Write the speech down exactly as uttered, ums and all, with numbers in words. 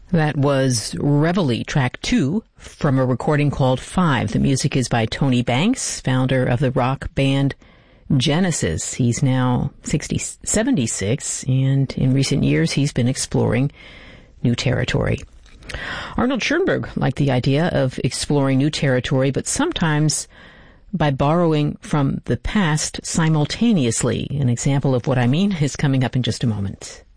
That was Reveille, track two, from a recording called Five. The music is by Tony Banks, founder of the rock band Genesis. He's now sixty, seventy-six, and in recent years he's been exploring new territory. Arnold Schoenberg liked the idea of exploring new territory, but sometimes by borrowing from the past simultaneously. An example of what I mean is coming up in just a moment.